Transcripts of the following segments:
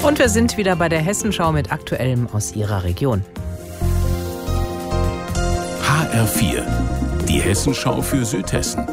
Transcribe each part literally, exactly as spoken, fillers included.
Und wir sind wieder bei der Hessenschau mit Aktuellem aus Ihrer Region. H R vier, die Hessenschau für Südhessen.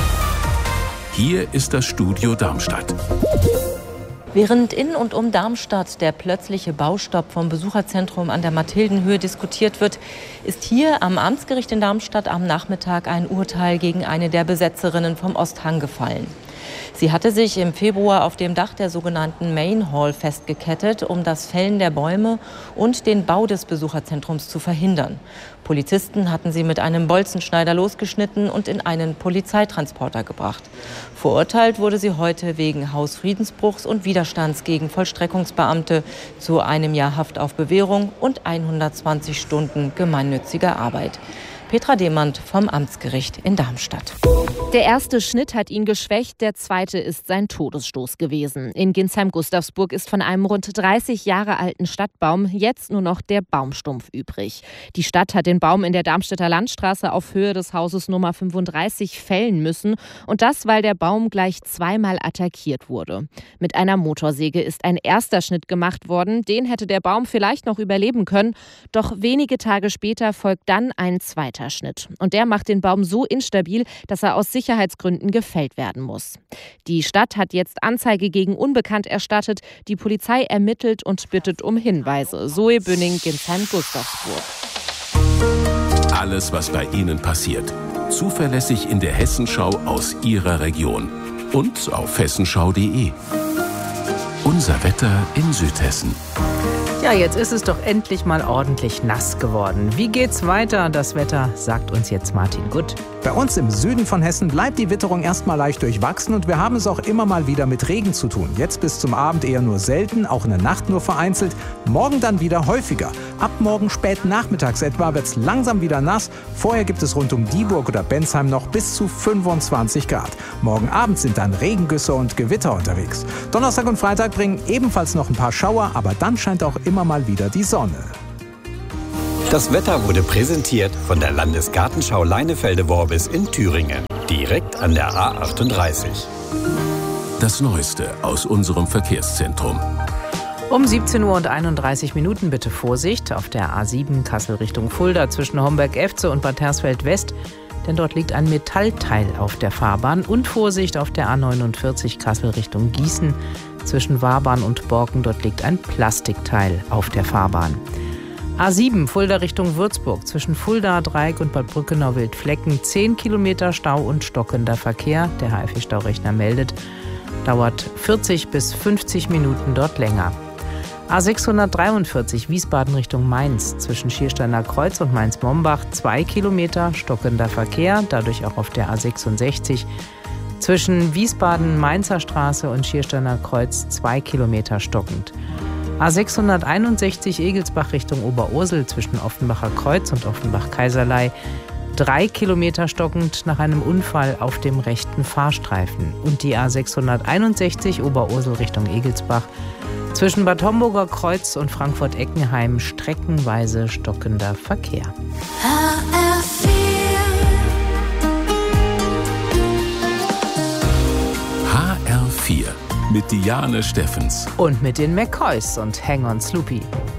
Hier ist das Studio Darmstadt. Während in und um Darmstadt der plötzliche Baustopp vom Besucherzentrum an der Mathildenhöhe diskutiert wird, ist hier am Amtsgericht in Darmstadt am Nachmittag ein Urteil gegen eine der Besetzerinnen vom Osthang gefallen. Sie hatte sich im Februar auf dem Dach der sogenannten Main Hall festgekettet, um das Fällen der Bäume und den Bau des Besucherzentrums zu verhindern. Polizisten hatten sie mit einem Bolzenschneider losgeschnitten und in einen Polizeitransporter gebracht. Verurteilt wurde sie heute wegen Hausfriedensbruchs und Widerstands gegen Vollstreckungsbeamte zu einem Jahr Haft auf Bewährung und hundertzwanzig Stunden gemeinnütziger Arbeit. Petra Demand vom Amtsgericht in Darmstadt. Der erste Schnitt hat ihn geschwächt, der zweite ist sein Todesstoß gewesen. In Ginsheim-Gustavsburg ist von einem rund dreißig Jahre alten Stadtbaum jetzt nur noch der Baumstumpf übrig. Die Stadt hat den Baum in der Darmstädter Landstraße auf Höhe des Hauses Nummer fünfunddreißig fällen müssen. Und das, weil der Baum gleich zweimal attackiert wurde. Mit einer Motorsäge ist ein erster Schnitt gemacht worden. Den hätte der Baum vielleicht noch überleben können. Doch wenige Tage später folgt dann ein zweiter Schnitt. Und der macht den Baum so instabil, dass er aus Sicherheitsgründen gefällt werden muss. Die Stadt hat jetzt Anzeige gegen Unbekannt erstattet. Die Polizei ermittelt und bittet um Hinweise. Zoe Bünning, Ginsheim-Gustavsburg. Alles, was bei Ihnen passiert. Zuverlässig in der Hessenschau aus Ihrer Region. Und auf hessenschau punkt de. Unser Wetter in Südhessen. Ja, jetzt ist es doch endlich mal ordentlich nass geworden. Wie geht's weiter? Das Wetter sagt uns jetzt Martin Gutt. Bei uns im Süden von Hessen bleibt die Witterung erstmal leicht durchwachsen und wir haben es auch immer mal wieder mit Regen zu tun. Jetzt bis zum Abend eher nur selten, auch in der Nacht nur vereinzelt. Morgen dann wieder häufiger. Ab morgen spät nachmittags etwa wird es langsam wieder nass. Vorher gibt es rund um Dieburg oder Bensheim noch bis zu fünfundzwanzig Grad. Morgen Abend sind dann Regengüsse und Gewitter unterwegs. Donnerstag und Freitag bringen ebenfalls noch ein paar Schauer, aber dann scheint auch immer mal wieder die Sonne. Das Wetter wurde präsentiert von der Landesgartenschau Leinefelde-Worbis in Thüringen, direkt an der A achtunddreißig. Das Neueste aus unserem Verkehrszentrum. Um siebzehn Uhr und einunddreißig Minuten bitte Vorsicht auf der A sieben Kassel Richtung Fulda zwischen Homberg-Efze und Bad Hersfeld West, denn dort liegt ein Metallteil auf der Fahrbahn. Und Vorsicht auf der A neunundvierzig Kassel Richtung Gießen zwischen Warbahn und Borken, dort liegt ein Plastikteil auf der Fahrbahn. A sieben Fulda Richtung Würzburg zwischen Fulda, Dreieck und Bad Brückenau-Wildflecken zehn Kilometer Stau und stockender Verkehr. Der H F E-Staurechner meldet, dauert vierzig bis fünfzig Minuten dort länger. A sechshundertdreiundvierzig Wiesbaden Richtung Mainz zwischen Schiersteiner Kreuz und Mainz-Mombach zwei Kilometer stockender Verkehr, dadurch auch auf der A sechsundsechzig zwischen Wiesbaden-Mainzer Straße und Schiersteiner Kreuz zwei Kilometer stockend. A sechshunderteinundsechzig Egelsbach Richtung Oberursel zwischen Offenbacher Kreuz und Offenbach-Kaiserlei drei Kilometer stockend nach einem Unfall auf dem rechten Fahrstreifen. Und die A sechshunderteinundsechzig Oberursel Richtung Egelsbach zwischen Bad Homburger Kreuz und Frankfurt-Eckenheim streckenweise stockender Verkehr. H R vier. H R vier mit Diane Steffens. Und mit den McCoys und Hang on Sloopy.